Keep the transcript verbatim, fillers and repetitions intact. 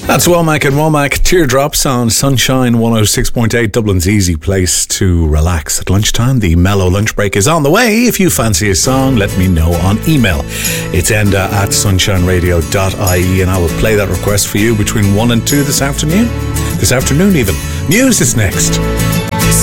That's Womack and Womack. Teardrops on Sunshine one oh six point eight, Dublin's easy place to relax at lunchtime. The mellow lunch break is on the way. If you fancy a song, let me know on email. It's enda at sunshineradio dot I E, and I will play that request for you between one and two this afternoon. This afternoon even. News is next.